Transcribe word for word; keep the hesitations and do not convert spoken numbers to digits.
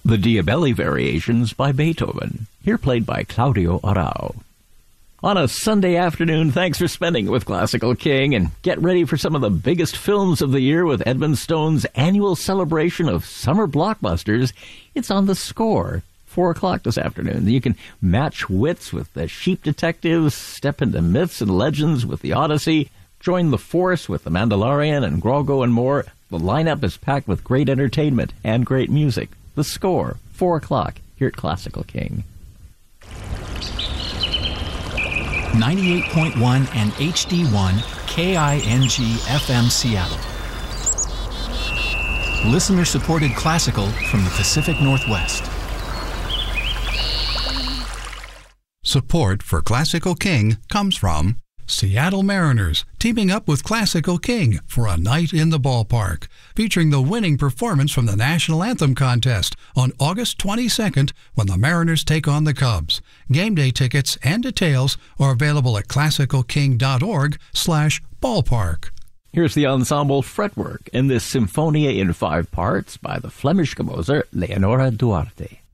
The Diabelli Variations by Beethoven, here played by Claudio Arrau. On a Sunday afternoon, thanks for spending it with Classical King, and get ready for some of the biggest films of the year with Edmund Stone's annual celebration of summer blockbusters. It's on The Score, four o'clock this afternoon. You can match wits with the Sheep Detectives, step into myths and legends with The Odyssey, join the Force with The Mandalorian and Grogu and more. The lineup is packed with great entertainment and great music. The Score, four o'clock, here at Classical King. ninety-eight point one and H D one K I N G F M Seattle. Listener-supported classical from the Pacific Northwest. Support for Classical King comes from Seattle Mariners, teaming up with Classical King for a night in the ballpark, featuring the winning performance from the National Anthem contest on August twenty-second when the Mariners take on the Cubs. Game day tickets and details are available at classical king dot org slash ballpark. Here's the ensemble Fretwork in this Symphonia in five parts by the Flemish composer Leonora Duarte.